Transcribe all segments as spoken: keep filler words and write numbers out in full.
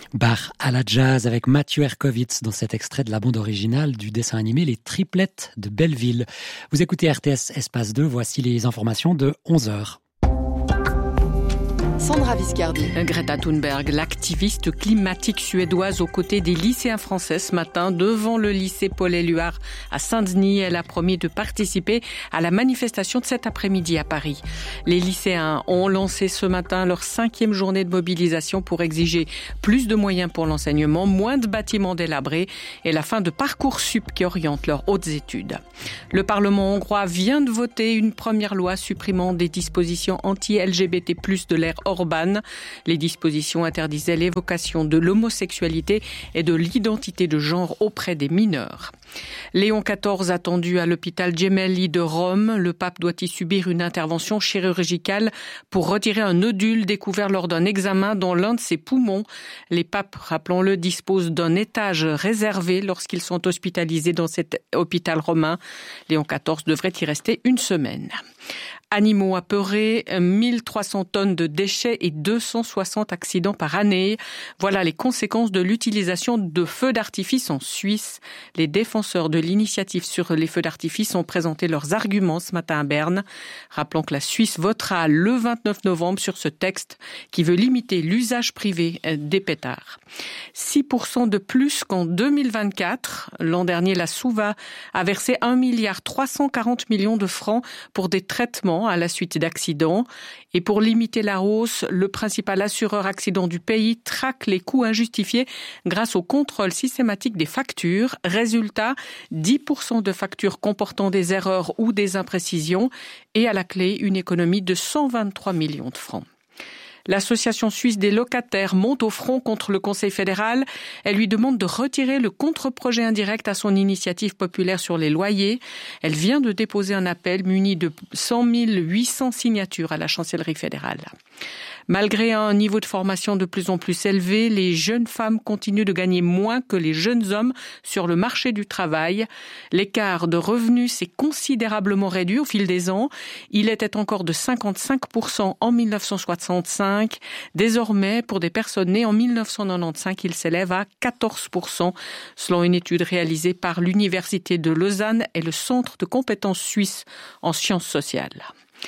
Bach à la jazz avec Mathieu Herkovitz dans cet extrait de la bande originale du dessin animé Les Triplettes de Belleville. Vous écoutez R T S Espace deux, voici les informations de onze heures. Sandra Viscardi. Greta Thunberg, l'activiste climatique suédoise aux côtés des lycéens français ce matin devant le lycée Paul-Éluard à Saint-Denis. Elle a promis de participer à la manifestation de cet après-midi à Paris. Les lycéens ont lancé ce matin leur cinquième journée de mobilisation pour exiger plus de moyens pour l'enseignement, moins de bâtiments délabrés et la fin de Parcoursup qui oriente leurs hautes études. Le Parlement hongrois vient de voter une première loi supprimant des dispositions anti-L G B T plus de l'ère Orban. Les dispositions interdisaient l'évocation de l'homosexualité et de l'identité de genre auprès des mineurs. Léon quatorze attendu à l'hôpital Gemelli de Rome. Le pape doit y subir une intervention chirurgicale pour retirer un nodule découvert lors d'un examen dans l'un de ses poumons. Les papes, rappelons-le, disposent d'un étage réservé lorsqu'ils sont hospitalisés dans cet hôpital romain. Léon quatorze devrait y rester une semaine. Animaux apeurés, mille trois cents tonnes de déchets et deux cent soixante accidents par année. Voilà les conséquences de l'utilisation de feux d'artifice en Suisse. Les défenseurs de l'initiative sur les feux d'artifice ont présenté leurs arguments ce matin à Berne. Rappelons que la Suisse votera le vingt-neuf novembre sur ce texte qui veut limiter l'usage privé des pétards. six pour cent de plus qu'en deux mille vingt-quatre. L'an dernier, la Suva a versé un milliard trois cent quarante millions de francs pour des traitements à la suite d'accidents. Et pour limiter la hausse, le principal assureur accident du pays traque les coûts injustifiés grâce au contrôle systématique des factures. Résultat, dix pour cent de factures comportant des erreurs ou des imprécisions et à la clé une économie de cent vingt-trois millions de francs. L'Association suisse des locataires monte au front contre le Conseil fédéral. Elle lui demande de retirer le contre-projet indirect à son initiative populaire sur les loyers. Elle vient de déposer un appel muni de cent mille huit cents signatures à la chancellerie fédérale. Malgré un niveau de formation de plus en plus élevé, les jeunes femmes continuent de gagner moins que les jeunes hommes sur le marché du travail. L'écart de revenus s'est considérablement réduit au fil des ans. Il était encore de cinquante-cinq pour cent en dix-neuf cent soixante-cinq. Désormais, pour des personnes nées en dix-neuf cent quatre-vingt-quinze, il s'élève à quatorze pour cent, selon une étude réalisée par l'Université de Lausanne et le Centre de compétences suisses en sciences sociales.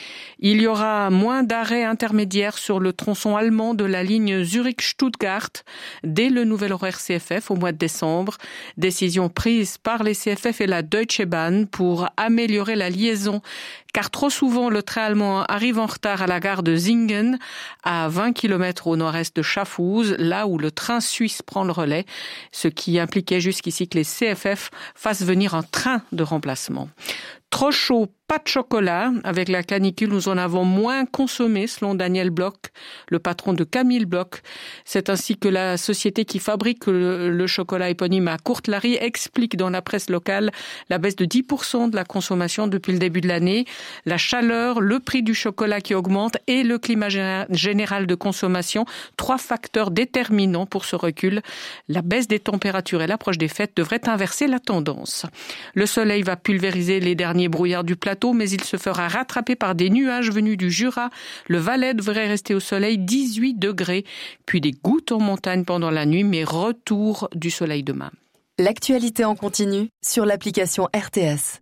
Il y aura moins d'arrêts intermédiaires sur le tronçon allemand de la ligne Zurich-Stuttgart dès le nouvel horaire C F F au mois de décembre. Décision prise par les C F F et la Deutsche Bahn pour améliorer la liaison, car trop souvent le train allemand arrive en retard à la gare de Singen, à vingt kilomètres au nord-est de Schaffhouse, là où le train suisse prend le relais, ce qui impliquait jusqu'ici que les C F F fassent venir un train de remplacement. Trop chaud, pas de chocolat. Avec la canicule, nous en avons moins consommé, selon Daniel Bloch, le patron de Camille Bloch. C'est ainsi que la société qui fabrique le, le chocolat éponyme à Courtelary explique dans la presse locale la baisse de dix pour cent de la consommation depuis le début de l'année. La chaleur, le prix du chocolat qui augmente et le climat général de consommation, trois facteurs déterminants pour ce recul. La baisse des températures et l'approche des fêtes devraient inverser la tendance. Le soleil va pulvériser les derniers brouillards du plateau, mais il se fera rattraper par des nuages venus du Jura. Le Valais devrait rester au soleil, dix-huit degrés, puis des gouttes en montagne pendant la nuit, mais retour du soleil demain. L'actualité en continu sur l'application R T S.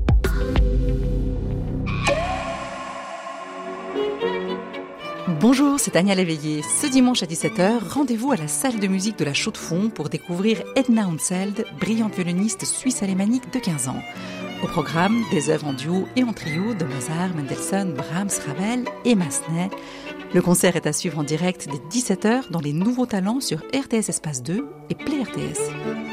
Bonjour, c'est Agnès Léveillé. Ce dimanche à dix-sept heures, rendez-vous à la salle de musique de la Chaux-de-Fonds pour découvrir Edna Unseld, brillante violoniste suisse-alémanique de quinze ans. Au programme, des œuvres en duo et en trio de Mozart, Mendelssohn, Brahms, Ravel et Massenet. Le concert est à suivre en direct dès dix-sept heures dans les nouveaux talents sur R T S Espace deux et Play R T S.